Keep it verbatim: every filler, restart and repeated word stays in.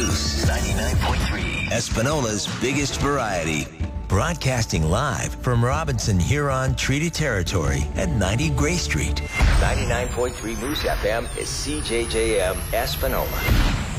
Moose ninety-nine point three, Espanola's biggest variety. Broadcasting live from Robinson Huron Treaty Territory at ninety Gray Street. ninety-nine point three Moose F M is C J J M Espanola.